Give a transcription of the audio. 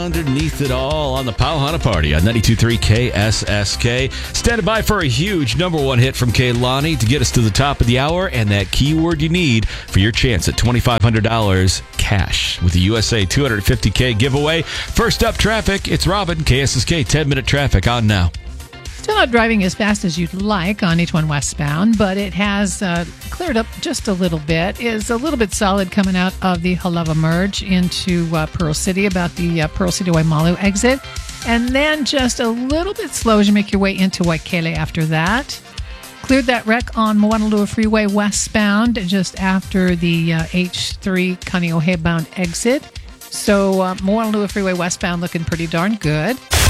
Underneath it all on the Powhana Party on 92.3 KSSK. Standing by for a huge number one hit from Kehlani to get us to the top of the hour and that keyword you need for your chance at $2,500 cash with the USA 250K giveaway. First up, traffic. It's Robin, KSSK 10-minute traffic on now. Still not driving as fast as you'd like on each one westbound, but it has cleared up just a little bit. Is a little bit solid coming out of the Halava merge into Pearl City, about the Pearl City Waimalu exit. And then just a little bit slow as you make your way into Waikele after that. Cleared that wreck on Moanalua Freeway westbound just after the H3 Kaneohe bound exit. So Moanalua Freeway westbound looking pretty darn good.